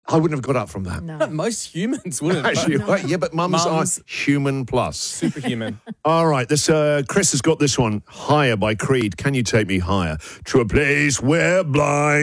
I wouldn't have got up from that. No. Most humans wouldn't. Actually, right, yeah, but mums are Mums. human plus. Superhuman. All right, this Chris has got this one. Higher by Creed. Can you take me higher to a place where blind